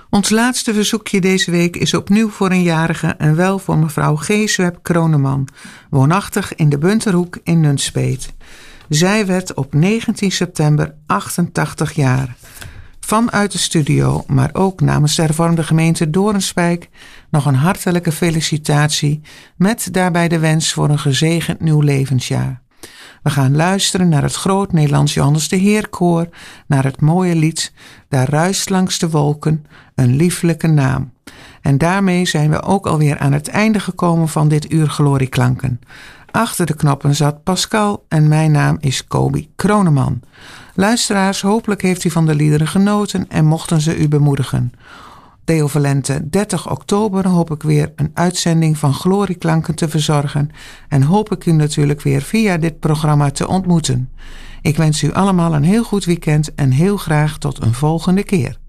Ons laatste verzoekje deze week is opnieuw voor een jarige en wel voor mevrouw G. Swep Kroneman, woonachtig in de Bunterhoek in Nunspeet. Zij werd op 19 september 88 jaar. Vanuit de studio, maar ook namens de hervormde gemeente Doornspijk, nog een hartelijke felicitatie met daarbij de wens voor een gezegend nieuw levensjaar. We gaan luisteren naar het Groot Nederlands Johannes de Heer Koor, naar het mooie lied Daar ruist langs de wolken een lieflijke naam. En daarmee zijn we ook alweer aan het einde gekomen van dit uur Glorieklanken. Achter de knoppen zat Pascal en mijn naam is Kobi Kroneman. Luisteraars, hopelijk heeft u van de liederen genoten en mochten ze u bemoedigen. Deo Valente 30 oktober hoop ik weer een uitzending van Glorieklanken te verzorgen en hoop ik u natuurlijk weer via dit programma te ontmoeten. Ik wens u allemaal een heel goed weekend en heel graag tot een volgende keer.